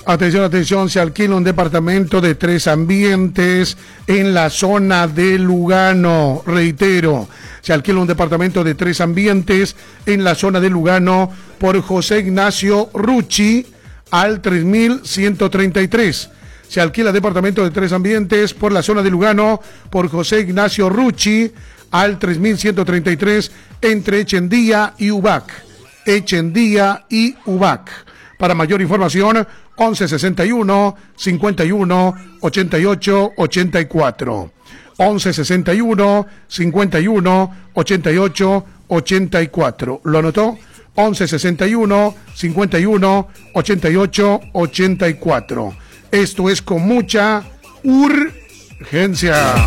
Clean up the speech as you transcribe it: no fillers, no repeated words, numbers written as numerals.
Atención, atención, se alquila un departamento de 3 ambientes en la zona de Lugano. Reitero, se alquila un departamento de 3 ambientes en la zona de Lugano por José Ignacio Rucci al 3133. Se alquila departamento de 3 ambientes por la zona de Lugano por José Ignacio Rucci al 3133 entre Echendía y Ubac. Echendía y Ubac. Para mayor información, 1161 51 88 84. 1161 51 88 84. ¿Lo anotó? 1161 51 88 84. Esto es con mucha urgencia.